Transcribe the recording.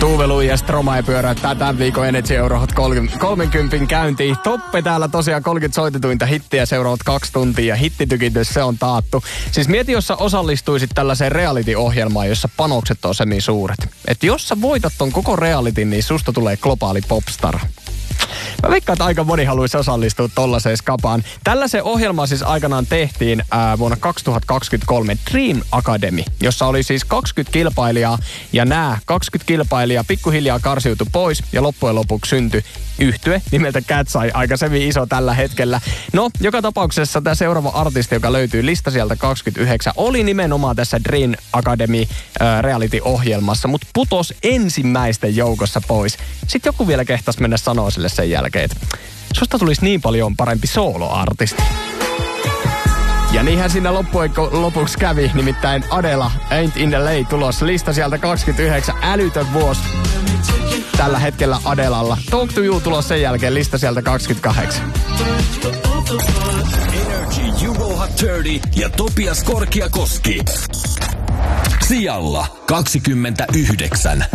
Tuuvelu ja Stromae pyöräyttää tämän viikon Energy Eurohot 30 käyntiin. Toppe täällä tosiaan 30 soitetuinta hittiä seuraavat 2 tuntia. Hittitykitys, se on taattu. Siis mieti, jos sä osallistuisit tällaiseen reality-ohjelmaan, jossa panokset on niin suuret. Että jos sä voitat ton koko realityn, niin susta tulee globaali popstar. Mä veikkaan, että aika moni haluaisi osallistua tollaiseen skapaan. Tällaisen ohjelmaan siis aikanaan tehtiin vuonna 2023 Dream Academy, jossa oli siis 20 kilpailijaa. Ja nämä 20 kilpailijaa pikkuhiljaa karsiutui pois ja loppujen lopuksi syntyi yhtye nimeltä Cat's Eye, aika iso tällä hetkellä. No, joka tapauksessa tämä seuraava artisti, joka löytyy lista sieltä 29, oli nimenomaan tässä Dream Academy reality-ohjelmassa, mutta putos ensimmäisten joukossa pois. Sitten joku vielä kehtasi mennä sanoa sille sen jälkeen, että susta tulisi niin paljon parempi solo-artisti. Ja niinhän siinä loppujen lopuksi kävi, nimittäin Adela Ain't in the Lay tulossa lista sieltä 29, älytön vuosi tällä hetkellä Adelalla. Talk to You tulos sen jälkeen, lista sieltä 28. Energy Euro Hot 30 ja Topias Korkiakoski. Sijalla 29.